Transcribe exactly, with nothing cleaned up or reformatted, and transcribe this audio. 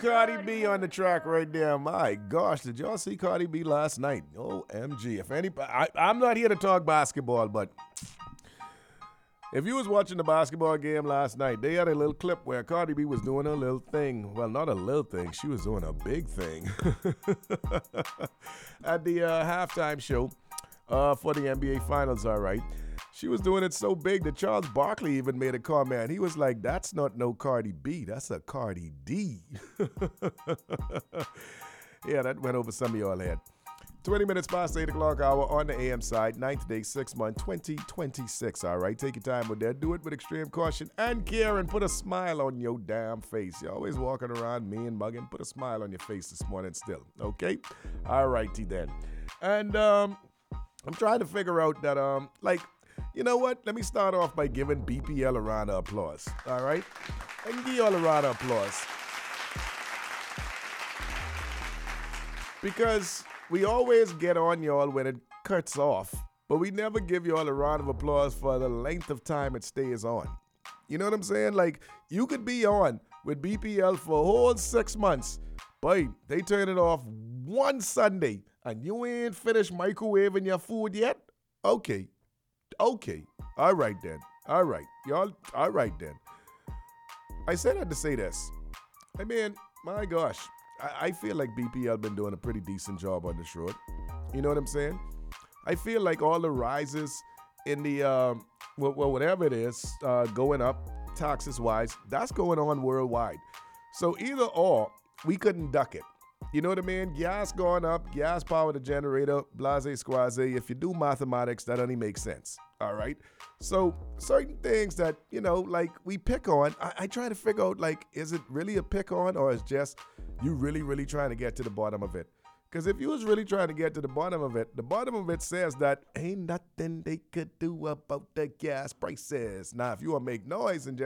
Cardi B on the track right there. My gosh, did y'all see Cardi B last night? O M G. If anybody, I, I'm not here to talk basketball, but if you was watching the basketball game last night, they had a little clip where Cardi B was doing a little thing. Well, not a little thing. She was doing a big thing at the uh, halftime show uh, for the N B A Finals, all right. She was doing it so big that Charles Barkley even made a comment. He was like, that's not no Cardi B, that's a Cardi D. Yeah, that went over some of y'all head. twenty minutes past eight o'clock hour on the A M side, ninth day, sixth month, twenty twenty-six, all right? Take your time with that. Do it with extreme caution and care and put a smile on your damn face. You're always walking around me and mugging. Put a smile on your face this morning still, okay? All righty then. And um, I'm trying to figure out that, um, like, you know what? Let me start off by giving B P L a round of applause, all right? I can give you all a round of applause. Because we always get on y'all when it cuts off, but we never give y'all a round of applause for the length of time it stays on. You know what I'm saying? Like, you could be on with B P L for a whole six months, but they turn it off one Sunday, and you ain't finished microwaving your food yet? Okay. Okay. All right then. All right. Y'all, all right then. I said that to say this. I mean, my gosh. I, I feel like B P L been doing a pretty decent job on this road. You know what I'm saying? I feel like all the rises in the, um, well, well, whatever it is, uh, going up, taxes-wise, that's going on worldwide. So either or, we couldn't duck it. You know what I mean? Gas going up, gas power the generator, blase squaze. If you do mathematics, that only makes sense. All right? So certain things that, you know, like we pick on, I, I try to figure out, like, is it really a pick on or is just you really, really trying to get to the bottom of it? Because if you was really trying to get to the bottom of it, the bottom of it says that ain't nothing they could do about the gas prices. Now, if you want to make noise and just